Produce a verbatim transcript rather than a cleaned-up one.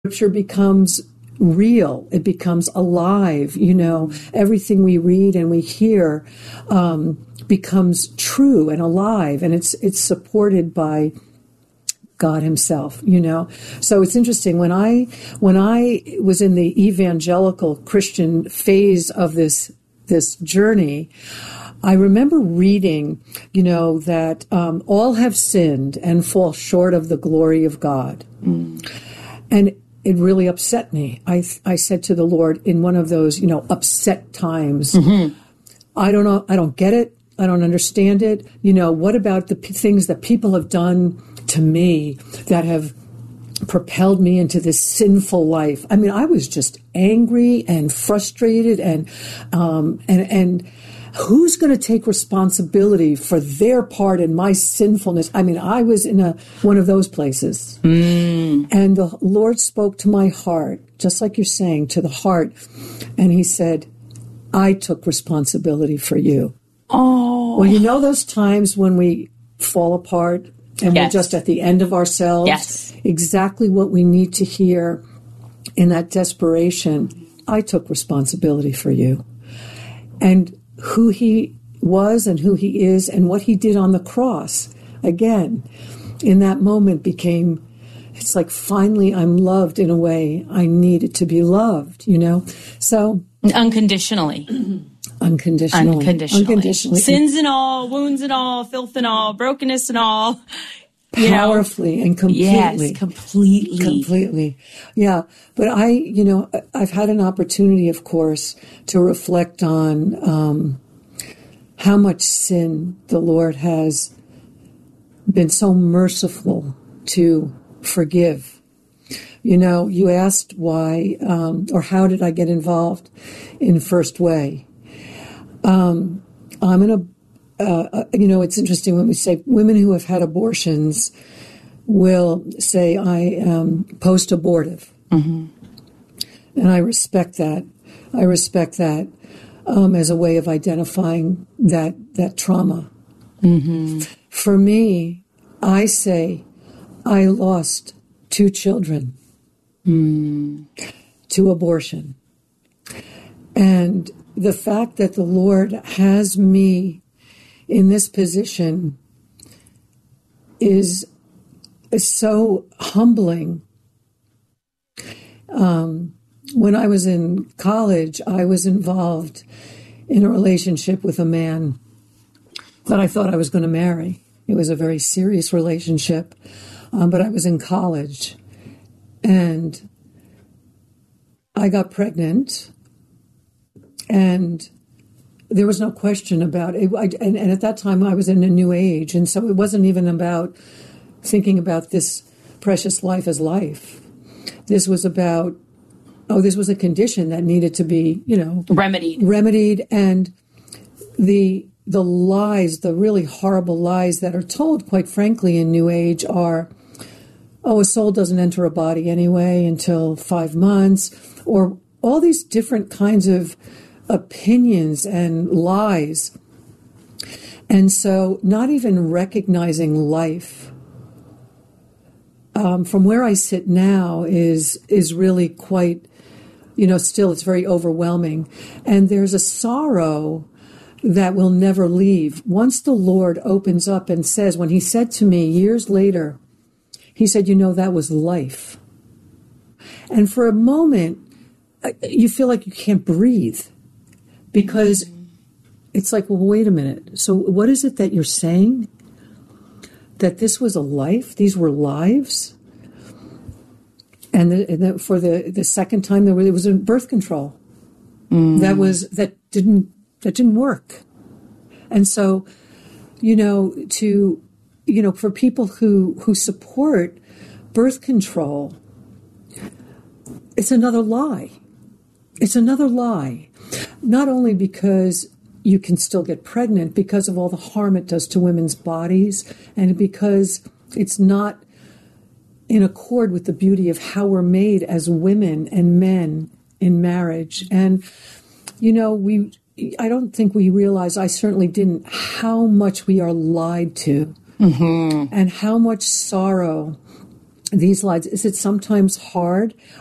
Scripture becomes real. It becomes alive. You know, everything we read and we hear um, becomes true and alive, and it's it's supported by God himself, you know. So it's interesting, when I when I was in the evangelical Christian phase of this this journey, I remember reading, you know, that um, all have sinned and fall short of the glory of God. Mm. And it really upset me. I I said to the Lord in one of those, you know, upset times, mm-hmm. I don't know, I don't get it. I don't understand it. You know, what about the p- things that people have done to me that have propelled me into this sinful life? I mean, I was just angry and frustrated, and um, and and who's going to take responsibility for their part in my sinfulness? I mean, I was in a one of those places, mm. and the Lord spoke to my heart, just like you're saying, to the heart, and He said, "I took responsibility for you." Oh, well, you know those times when we fall apart and yes. we're just at the end of ourselves? Yes. Exactly what we need to hear in that desperation. I took responsibility for you. And who He was and who He is and what He did on the cross, again, in that moment became, it's like, finally I'm loved in a way I needed to be loved, you know? So unconditionally. Unconditionally. Unconditionally. Unconditionally. Sins and all, wounds and all, filth and all, brokenness and all. Powerfully know? and completely. Yes, completely. Completely. Yeah. But I, you know, I've had an opportunity, of course, to reflect on um, how much sin the Lord has been so merciful to forgive. You know, you asked why, um, or how did I get involved in First Way? Um, I'm in a, uh, you know, it's interesting when we say women who have had abortions will say, I am post-abortive. Mm-hmm. And I respect that. I respect that um, as a way of identifying that, that trauma. Mm-hmm. For me, I say I lost two children mm. to abortion. And the fact that the Lord has me in this position is, is so humbling. Um, when I was in college, I was involved in a relationship with a man that I thought I was going to marry. It was a very serious relationship, um, but I was in college, and I got pregnant. And there was no question about it. I, and, and at that time, I was in a new age. And so it wasn't even about thinking about this precious life as life. This was about, oh, this was a condition that needed to be, you know, remedied. Remedied. And the the lies, the really horrible lies that are told, quite frankly, in New Age are, oh, a soul doesn't enter a body anyway until five months, or all these different kinds of opinions and lies. And so not even recognizing life um, from where I sit now is is really quite, you know, still it's very overwhelming. And there's a sorrow that will never leave. Once the Lord opens up and says, when He said to me years later, He said, you know, that was life. And for a moment, you feel like you can't breathe. Because it's like, well, wait a minute. So what is it that you're saying? That this was a life? These were lives? And, the, and the, for the, the second time, there was, it was a birth control. Mm. That was, that didn't, that didn't work. And so, you know, to, you know, for people who, who support birth control, it's another lie. It's another lie. Not only because you can still get pregnant, because of all the harm it does to women's bodies, and because it's not in accord with the beauty of how we're made as women and men in marriage. And, you know, we, I don't think we realize, I certainly didn't, how much we are lied to, mm-hmm. and how much sorrow these lives, is it sometimes hard?